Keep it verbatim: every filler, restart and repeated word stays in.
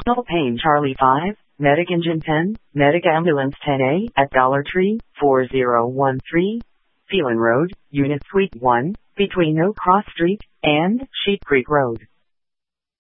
Payne Charlie five, Medic Engine ten, Medic Ambulance ten A at Dollar Tree, four zero one three, Phelan Road, Unit Suite one, between No Cross Street and Sheep Creek Road.